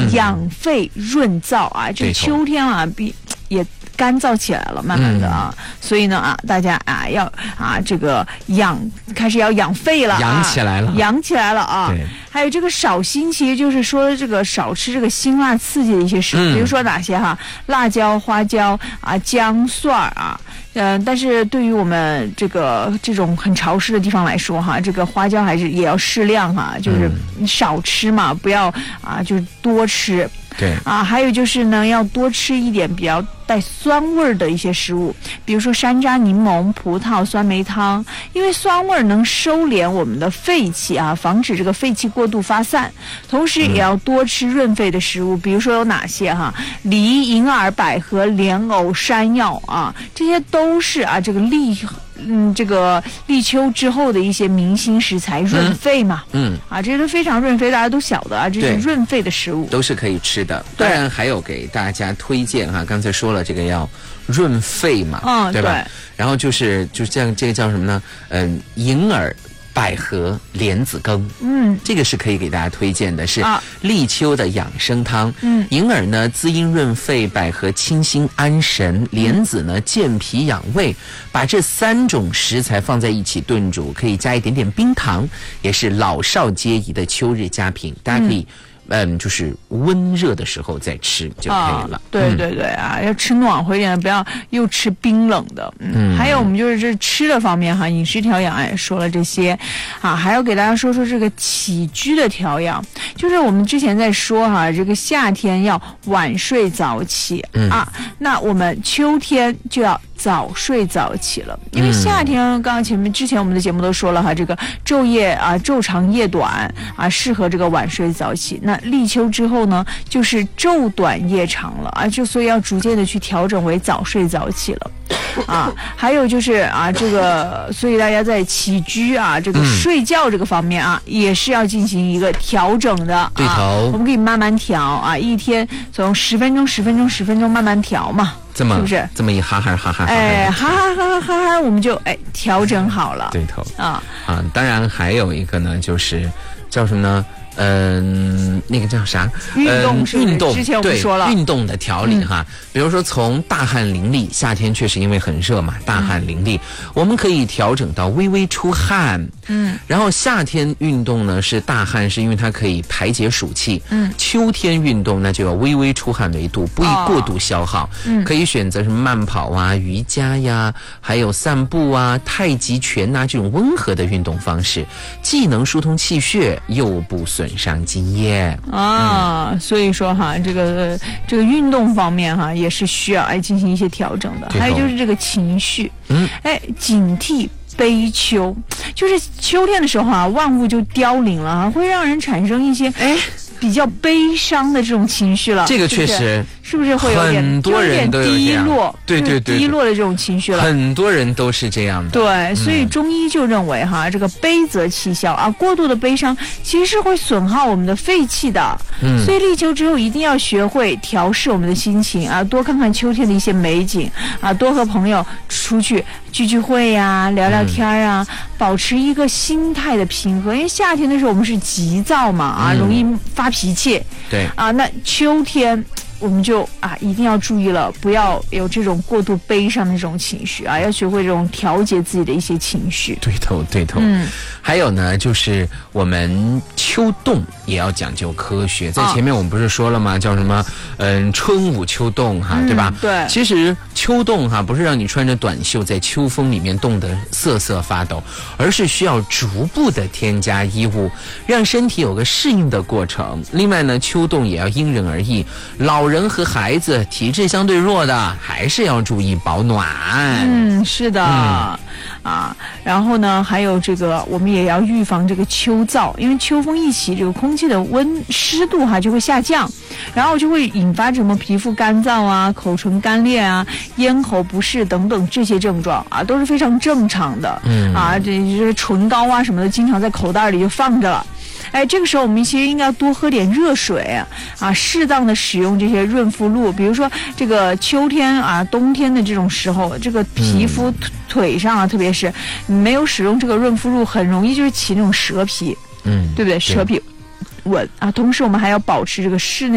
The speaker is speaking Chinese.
养肺润燥啊。这秋天啊，也干燥起来了，慢慢的啊，所以呢啊，大家啊要啊这个开始要养肺了， 养起来了啊。还有这个少辛，其实就是说这个少吃这个辛辣刺激的一些食物，比如说哪些哈，辣椒、花椒啊、姜、蒜啊。但是对于我们这种很潮湿的地方来说哈，这个花椒还是也要适量哈，就是少吃嘛，不要啊就是多吃。 对啊，还有就是呢，要多吃一点比较带酸味儿的一些食物，比如说山楂、柠檬、葡萄、酸梅汤，因为酸味儿能收敛我们的肺气啊，防止这个肺气过度发散。同时也要多吃润肺的食物，比如说有哪些哈？梨、银耳、百合、莲藕、山药啊，这些都是啊这个立秋之后的一些明星食材，润肺嘛。这些都非常润肺，大家都晓得啊，这是润肺的食物， 都是可以吃的。当然还有给大家推荐哈，刚才说了这个要润肺嘛，对吧？对。然后就是这样，这个叫什么呢？银耳、百合、莲子羹，这个是可以给大家推荐的，是立秋的养生汤。银耳呢滋阴润肺，百合清心安神，莲子呢健脾养胃。把这3种食材放在一起炖煮，可以加一点点冰糖，也是老少皆宜的秋日佳品。大家可以就是温热的时候再吃就可以了。 对对对啊，要吃暖和一点的，不要又吃冰冷的。还有我们就是这吃的方面哈，饮食调养也说了这些啊，还要给大家说说这个起居的调养。就是我们之前在说哈，这个夏天要晚睡早起那我们秋天就要早睡早起了，因为夏天刚刚之前我们的节目都说了哈，这个昼长夜短啊，适合这个晚睡早起。那立秋之后呢，就是昼短夜长了啊，所以要逐渐的去调整为早睡早起了。还有就是这个，所以大家在起居这个睡觉这个方面也是要进行一个调整的。 对头， 我们可以慢慢调一天从10分钟慢慢调嘛。 是不是这么一哈哈， 我们就调整好了。 对头当然还有一个呢，就是叫什么呢？那个叫啥？运动， 之前我们说了， 运动的调理哈。比如说从大汗淋漓，夏天确实因为很热嘛，大汗淋漓，我们可以调整到微微出汗。然后夏天运动呢是大汗，是因为它可以排解暑气。秋天运动那就要微微出汗为度，不宜过度消耗。可以选择什么慢跑瑜伽呀，还有散步太极拳这种温和的运动方式，既能疏通气血，又不损伤津液所以说哈，这个运动方面哈也是需要进行一些调整的。还有就是这个情绪，警惕悲秋，就是秋天的时候万物就凋零了会让人产生一些比较悲伤的这种情绪了。 这个确实是不是会有点很多人都有低落？ 对， 低落的这种情绪了。 很多人都是这样的。 对，所以中医就认为这个悲则气消过度的悲伤其实是会损耗我们的肺气的。所以立秋之后一定要学会调试我们的心情多看看秋天的一些美景多和朋友出去聚会聊聊天保持一个心态的平和。因为夏天的时候我们是急躁嘛容易发脾气。 对那秋天我们就一定要注意了，不要有这种过度悲伤的这种情绪要学会这种调节自己的一些情绪。 对头。还有呢，就是我们秋冻也要讲究科学。在前面我们不是说了吗？叫什么春捂秋冻对吧？ 对。 其实秋冻不是让你穿着短袖在秋风里面冻得瑟瑟发抖，而是需要逐步的添加衣物，让身体有个适应的过程。另外呢，秋冻也要因人而异，老人和孩子体质相对弱的还是要注意保暖。 是的。然后呢还有这个我们也要预防这个秋燥，因为秋风一起这个空气的湿度就会下降，然后就会引发什么皮肤干燥口唇干裂咽喉不适等等这些症状都是非常正常的。这唇膏什么的经常在口袋里就放着了。这个时候我们其实应该多喝点热水适当的使用这些润肤露。比如说这个秋天冬天的这种时候，这个皮肤腿上特别是没有使用这个润肤露，很容易就是起那种蛇皮。对不对？蛇皮纹同时我们还要保持这个室内